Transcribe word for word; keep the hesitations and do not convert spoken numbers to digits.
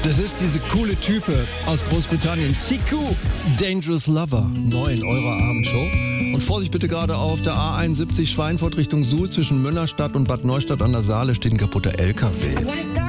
Das ist diese coole Type aus Großbritannien, Siku, Dangerous Lover, neu in eurer Abendshow. Und Vorsicht bitte gerade auf der A einundsiebzig Schweinfurt Richtung Suhl zwischen Münnerstadt und Bad Neustadt an der Saale steht ein kaputter L K W.